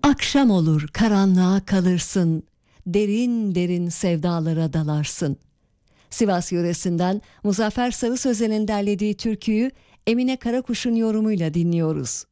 Akşam olur karanlığa kalırsın, derin derin sevdalara dalarsın. Sivas yöresinden Muzaffer Sarı Sözen'in derlediği türküyü Emine Karakuş'un yorumuyla dinliyoruz.